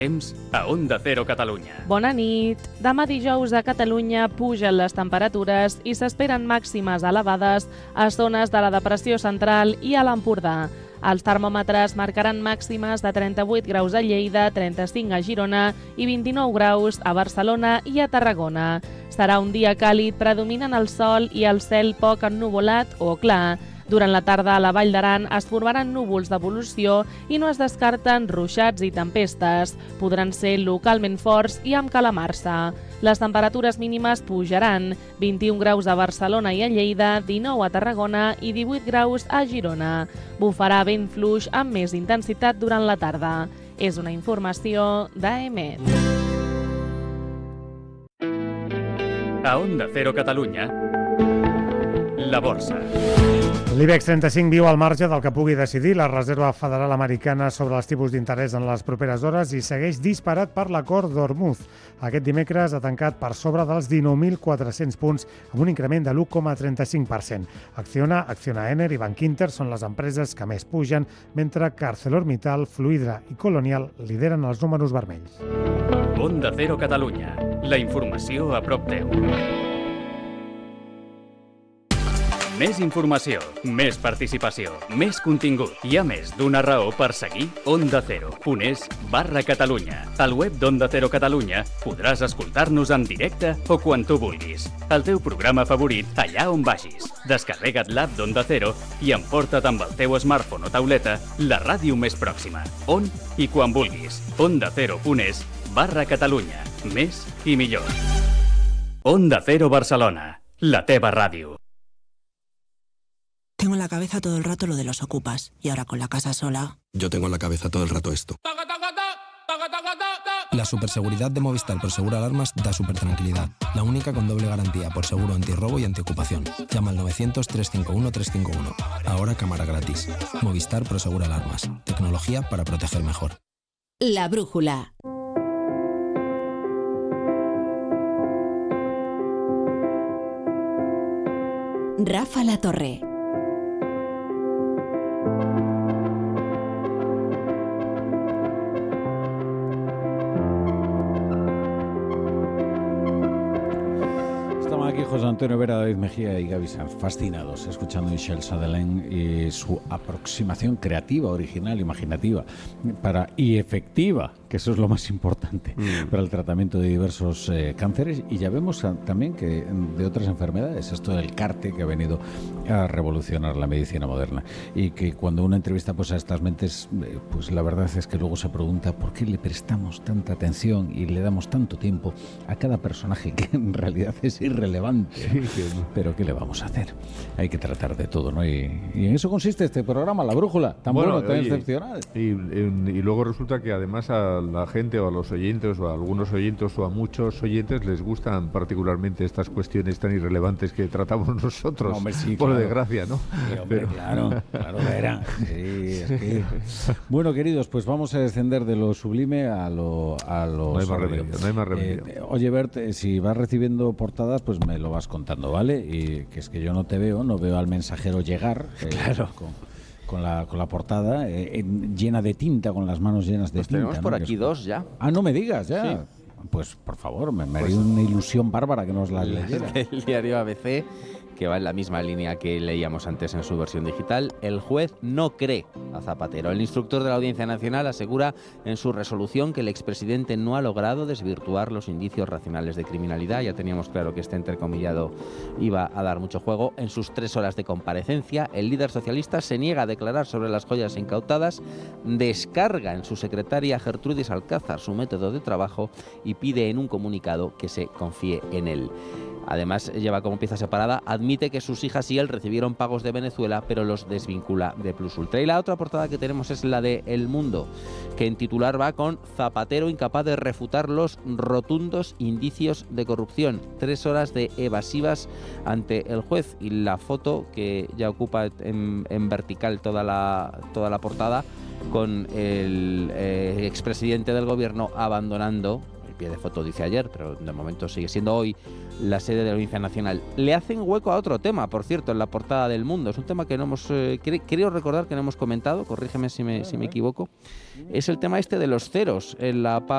Temps a Onda Cero Catalunya. Bona nit. Demà dijous a Catalunya pugen les temperatures i s'esperen màximes elevades a zones de la depressió central i a l'Empordà. Els termòmetres marcaran màximes de 38 graus a Lleida, 35 a Girona i 29 graus a Barcelona i a Tarragona. Serà un dia càlid, predominant el sol i el cel poc ennuvolat o clar. Durant la tarda a la Vall d'Aran es formaran núvols d'evolució i no es descarten ruixats i tempestes. Podran ser localment forts i amb calamarsa. Les temperatures mínimes pujaran, 21 graus a Barcelona i a Lleida, 19 a Tarragona i 18 graus a Girona. Bufarà vent fluix amb més intensitat durant la tarda. És una informació d'AEMET. A Onda Cero Catalunya, la borsa. L'IBEX 35 viu al marge del que pugui decidir la Reserva Federal Americana sobre els tipus d'interès en les properes hores i segueix disparat per l'acord d'Hormuz. Aquest dimecres ha tancat per sobre dels 19.400 punts amb un increment de l'1,35%. Acciona, Ener i Bankinter són les empreses que més pugen, mentre que ArcelorMittal, Fluidra i Colonial lideren els números vermells. Onda Cero Catalunya, la informació a prop teu. Més informació, més participació, més contingut. Hi ha més d'una raó per seguir Onda Cero.es/Catalunya. Al web d'Onda Cero Catalunya podràs escoltar-nos en directe o quan tu vulguis. El teu programa favorit allà on vagis. Descarrega't l'app d'Onda Cero i emporta't amb el teu smartphone o tauleta la ràdio més pròxima. On i quan vulguis. OndaCero.es/Catalunya. Més i millor. Onda Cero Barcelona. La teva ràdio. Tengo en la cabeza todo el rato lo de los ocupas. Y ahora con la casa sola... Yo tengo en la cabeza todo el rato esto. La superseguridad de Movistar Prosegur Alarmas da supertranquilidad. La única con doble garantía por seguro antirrobo y antiocupación. Llama al 900-351-351. Ahora cámara gratis. Movistar Prosegur Alarmas. Tecnología para proteger mejor. La brújula. Rafa La Torre. Aquí José Antonio Vera, David Mejía y Gaby Sanz, fascinados, escuchando a Michel Sutherland y su aproximación creativa, original, imaginativa y efectiva, que eso es lo más importante, para el tratamiento de diversos cánceres. Y ya vemos también que de otras enfermedades, esto del CAR-T que ha venido a revolucionar la medicina moderna. Y que cuando uno entrevista pues a estas mentes, pues la verdad es que luego se pregunta por qué le prestamos tanta atención y le damos tanto tiempo a cada personaje que en realidad es irrelevante. Sí, pero ¿qué le vamos a hacer? Hay que tratar de todo, ¿no? Y en eso consiste este programa, La Brújula, tan bueno, tan excepcional. Y luego resulta que además a la gente o a los oyentes o a algunos oyentes o a muchos oyentes les gustan particularmente estas cuestiones tan irrelevantes que tratamos nosotros, hombre, sí, por desgracia, ¿no? Sí, hombre, claro, verán. Sí, es que... Bueno, queridos, pues vamos a descender de lo sublime a lo no hay más remedio. Oye, Bert, si vas recibiendo portadas, pues me lo vas contando, ¿vale? Y que es que yo no veo al mensajero llegar. Claro. Con la portada llena de tinta, con las manos llenas de tinta. Tenemos por aquí dos ya. Ah, no me digas, ya. Sí. Pues, por favor, me haría una ilusión bárbara que nos las leyera. El diario ABC, que va en la misma línea que leíamos antes en su versión digital. El juez no cree a Zapatero. El instructor de la Audiencia Nacional asegura en su resolución que el expresidente no ha logrado desvirtuar los indicios racionales de criminalidad. Ya teníamos claro que este entrecomillado iba a dar mucho juego. En sus 3 horas de comparecencia, el líder socialista se niega a declarar sobre las joyas incautadas, descarga en su secretaria Gertrudis Alcázar su método de trabajo y pide en un comunicado que se confíe en él. Además, lleva como pieza separada, admite que sus hijas y él recibieron pagos de Venezuela, pero los desvincula de Plus Ultra. Y la otra portada que tenemos es la de El Mundo, que en titular va con Zapatero incapaz de refutar los rotundos indicios de corrupción. 3 horas de evasivas ante el juez. Y la foto, que ya ocupa en vertical toda la portada, con el expresidente del gobierno abandonando, el pie de foto dice ayer, pero de momento sigue siendo hoy, la sede de la Audiencia Nacional. Le hacen hueco a otro tema, por cierto, en la portada del Mundo. Es un tema que no hemos, creo recordar que no hemos comentado, corrígeme si me equivoco. Es el tema este de los ceros en la